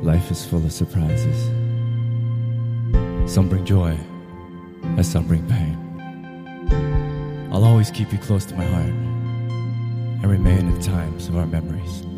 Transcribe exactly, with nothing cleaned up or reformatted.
Life is full of surprises. Some bring joy, as some bring pain. I'll always keep you close to my heart and remain in times of our memories.